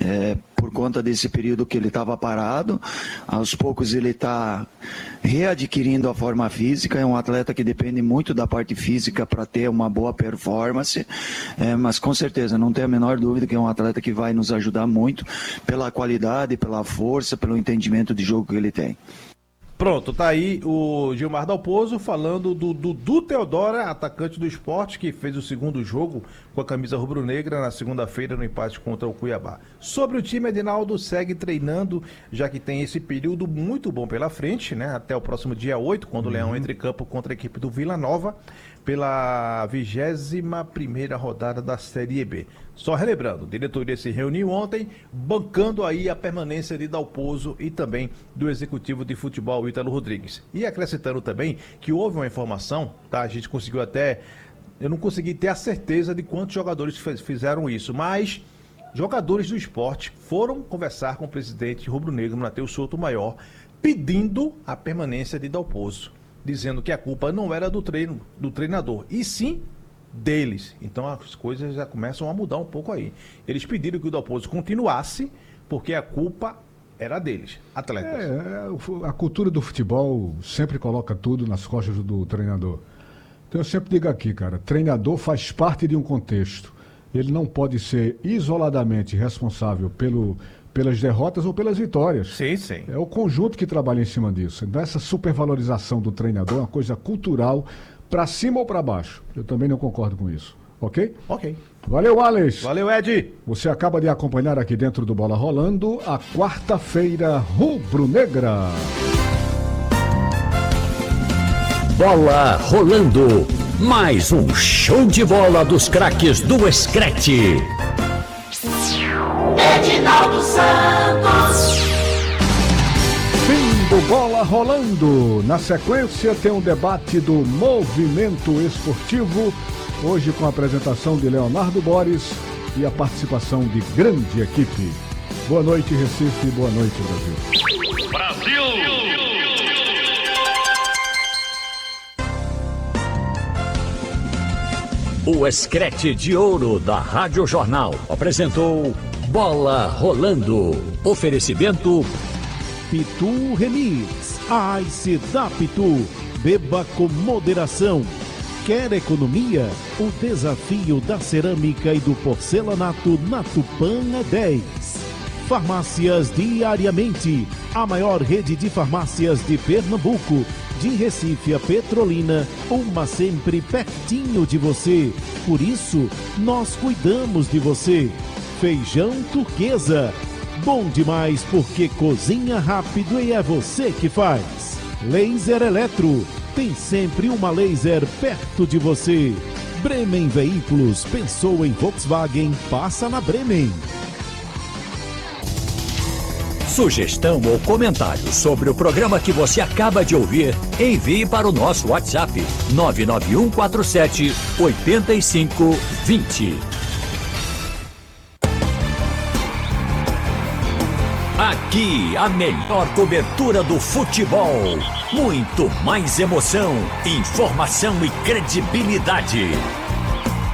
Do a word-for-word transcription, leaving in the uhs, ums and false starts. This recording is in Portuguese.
é, por conta desse período que ele estava parado. Aos poucos ele está readquirindo a forma física, é um atleta que depende muito da parte física para ter uma boa performance, é, mas com certeza, não tenho a menor dúvida que é um atleta que vai nos ajudar muito pela qualidade, pela força, pelo entendimento de jogo que ele tem. Pronto, tá aí o Gilmar Dalpozo falando do Dudu Teodora, atacante do Sport, que fez o segundo jogo com a camisa rubro-negra na segunda-feira no empate contra o Cuiabá. Sobre o time, Edinaldo segue treinando, já que tem esse período muito bom pela frente, né? Até o próximo dia oito, quando uhum. o Leão entra em campo contra a equipe do Vila Nova, pela vigésima primeira rodada da Série B. Só relembrando, a diretoria se reuniu ontem, bancando aí a permanência de Dalpozo e também do executivo de futebol, Ítalo Rodrigues. E acrescentando também que houve uma informação, tá? A gente conseguiu até... Eu não consegui ter a certeza de quantos jogadores fizeram isso, mas jogadores do Sport foram conversar com o presidente rubro-negro, Matheus Souto Maior, pedindo a permanência de Dalpozo, dizendo que a culpa não era do treino, do treinador, e sim deles. Então as coisas já começam a mudar um pouco aí. Eles pediram que o Dalpozo continuasse, porque a culpa era deles, atletas. É, a cultura do futebol sempre coloca tudo nas costas do treinador. Então eu sempre digo aqui, cara, treinador faz parte de um contexto. Ele não pode ser isoladamente responsável pelo, pelas derrotas ou pelas vitórias. Sim, sim. É o conjunto que trabalha em cima disso. Então essa supervalorização do treinador é uma coisa cultural, para cima ou para baixo. Eu também não concordo com isso. Ok? Ok. Valeu, Alex. Valeu, Ed. Você acaba de acompanhar aqui dentro do Bola Rolando a quarta-feira rubro-negra. Bola Rolando. Mais um show de bola dos craques do Screte. Edinaldo Santos. Fim do Bola Rolando. Na sequência tem um debate do Movimento Esportivo, hoje com a apresentação de Leonardo Boris e a participação de grande equipe. Boa noite, Recife. Boa noite, Brasil. Brasil! O Screte de Ouro da Rádio Jornal apresentou Bola Rolando. Oferecimento Pitu Remix, a Ice da Pitu, beba com moderação. Quer economia? O desafio da cerâmica e do porcelanato na Tupã é dez. Farmácias Diariamente, a maior rede de farmácias de Pernambuco, de Recife a Petrolina, uma sempre pertinho de você. Por isso, nós cuidamos de você. Feijão Turquesa, bom demais porque cozinha rápido e é você que faz. Laser Eletro, tem sempre uma laser perto de você. Bremen Veículos, pensou em Volkswagen, passa na Bremen. Sugestão ou comentário sobre o programa que você acaba de ouvir, envie para o nosso WhatsApp nove nove um quatro sete oito cinco dois zero. Aqui, a melhor cobertura do futebol. Muito mais emoção, informação e credibilidade.